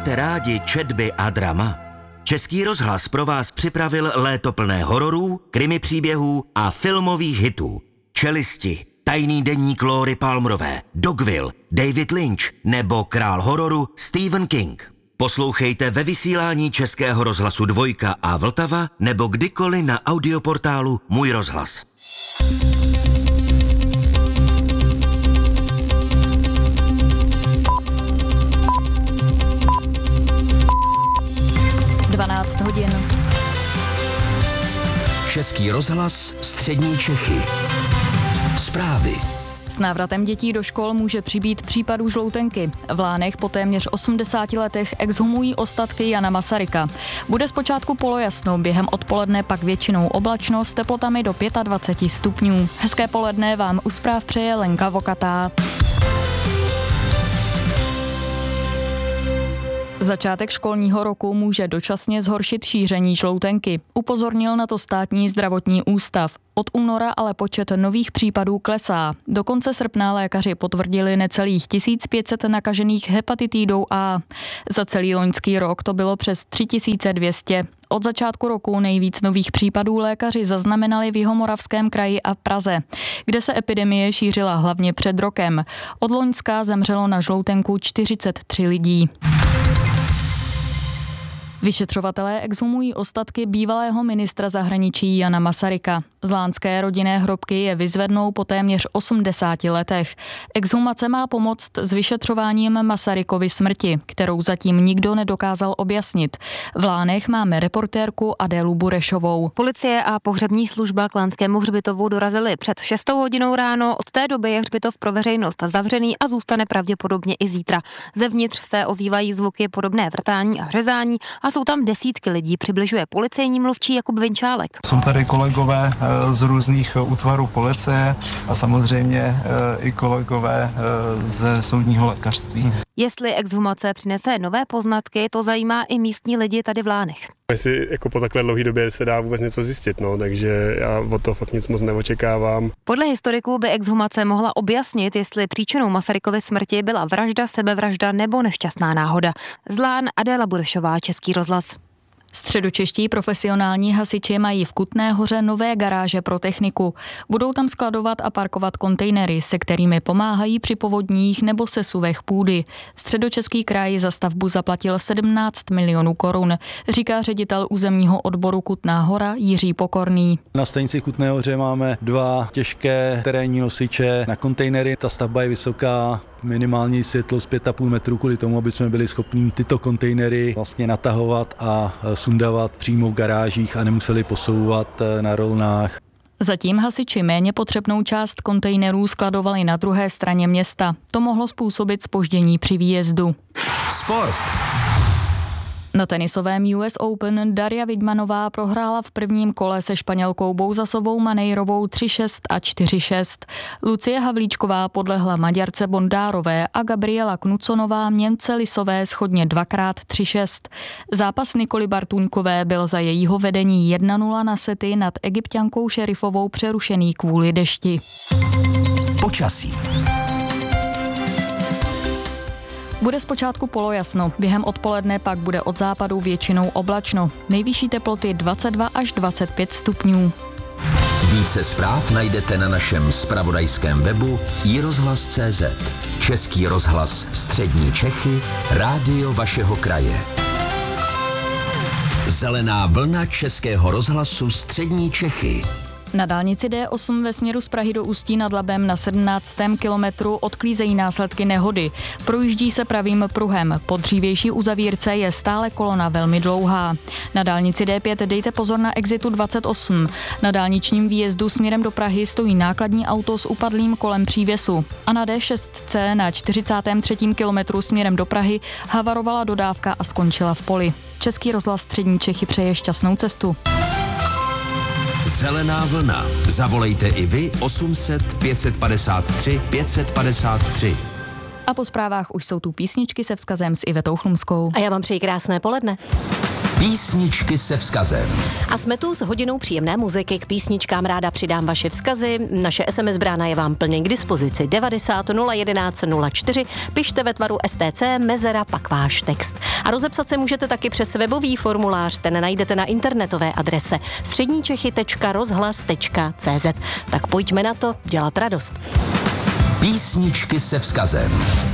Máte rádi četby a drama? Český rozhlas pro vás připravil léto plné hororů, krimi příběhů a filmových hitů. Čelisti, Tajný deník Lóry Palmerové, Dogville, David Lynch nebo král hororu Stephen King. Poslouchejte ve vysílání Českého rozhlasu Dvojka a Vltava nebo kdykoliv na audioportálu Můj rozhlas. hodin. Český rozhlas Střední Čechy. Zprávy. S návratem dětí do škol může přibýt případů žloutenky. V Lánech po téměř 80 letech exhumují ostatky Jana Masaryka. Bude zpočátku polojasno, během odpoledne pak většinou oblačno s teplotami do 25 stupňů. Hezké poledne vám u zpráv přeje Lenka Vokatá. Začátek školního roku může dočasně zhoršit šíření žloutenky. Upozornil na to Státní zdravotní ústav. Od února ale počet nových případů klesá. Do konce srpna lékaři potvrdili necelých 1500 nakažených hepatitidou A. Za celý loňský rok to bylo přes 3200. Od začátku roku nejvíc nových případů lékaři zaznamenali v Jihomoravském kraji a Praze, kde se epidemie šířila hlavně před rokem. Od loňska zemřelo na žloutenku 43 lidí. Vyšetřovatelé exhumují ostatky bývalého ministra zahraničí Jana Masaryka. Z lánské rodinné hrobky je vyzvednou po téměř 80 letech. Exhumace má pomoct s vyšetřováním Masarykovy smrti, kterou zatím nikdo nedokázal objasnit. V Lánech máme reportérku Adélu Burešovou. Policie a pohřební služba k lánskému hřbitovu dorazili před 6 hodinou ráno. Od té doby je hřbitov pro veřejnost zavřený a zůstane pravděpodobně i zítra. Zevnitř se ozývají zvuky podobné vrtání a řezání a jsou tam desítky lidí, přibližuje policejní mluvčí Jakub Vinčálek. Jsou tady kolegové z různých útvarů policie a samozřejmě i kolegové ze soudního lékařství. Jestli exhumace přinese nové poznatky, to zajímá i místní lidi tady v Lánech. Jestli jako po takhle dlouhé době se dá vůbec něco zjistit, takže já od toho fakt nic moc neočekávám. Podle historiků by exhumace mohla objasnit, jestli příčinou Masarykovy smrti byla vražda, sebevražda nebo nešťastná náhoda. Z Lán Adéla Burešová, Český rozhlas. Středočeští profesionální hasiči mají v Kutné Hoře nové garáže pro techniku. Budou tam skladovat a parkovat kontejnery, se kterými pomáhají při povodních nebo sesuvech půdy. Středočeský kraj za stavbu zaplatil 17 milionů korun, říká ředitel územního odboru Kutná Hora Jiří Pokorný. Na stanici Kutné Hoře máme 2 těžké terénní nosiče na kontejnery. Ta stavba je vysoká, minimální světlost 5,5 metru kvůli tomu, aby jsme byli schopni tyto kontejnery vlastně natahovat a sundavat přímo v garážích a nemuseli posouvat na rolnách. Zatím hasiči méně potřebnou část kontejnerů skladovali na druhé straně města. To mohlo způsobit zpoždění při výjezdu. Sport. Na tenisovém US Open Darja Vidmanová prohrála v prvním kole se Španělkou Bouzasovou Maneirovou 3-6 a 4-6. Lucie Havlíčková podlehla Maďarce Bondárové a Gabriela Knuconová Němce Lisové shodně 2x 3-6. Zápas Nikoly Bartůňkové byl za jejího vedení 1-0 na sety nad Egypťankou Šerifovou přerušený kvůli dešti. Počasí. Bude zpočátku polojasno, během odpoledne pak bude od západu většinou oblačno. Nejvyšší teploty 22 až 25 stupňů. Více zpráv najdete na našem zpravodajském webu iRozhlas.cz. Český rozhlas Střední Čechy, rádio vašeho kraje. Zelená vlna Českého rozhlasu Střední Čechy. Na dálnici D8 ve směru z Prahy do Ústí nad Labem na 17. kilometru odklízejí následky nehody. Projíždí se pravým pruhem. Po dřívější uzavírce je stále kolona velmi dlouhá. Na dálnici D5 dejte pozor na exitu 28. Na dálničním výjezdu směrem do Prahy stojí nákladní auto s upadlým kolem přívěsu. A na D6C na 43. kilometru směrem do Prahy havarovala dodávka a skončila v poli. Český rozhlas Střední Čechy přeje šťastnou cestu. Zelená vlna. Zavolejte i vy 800 553 553. A po zprávách už jsou tu písničky se vzkazem s Ivetou Chlumskou. A já vám přeji krásné poledne. Písničky se vzkazem. A jsme tu s hodinou příjemné muziky. K písničkám ráda přidám vaše vzkazy. Naše SMS brána je vám plně k dispozici. 90 011 04. Pište ve tvaru STC, mezera, pak váš text. A rozepsat se můžete taky přes webový formulář, ten najdete na internetové adrese středníčechy.rozhlas.cz. Tak pojďme na to dělat radost. Písničky se vzkazem.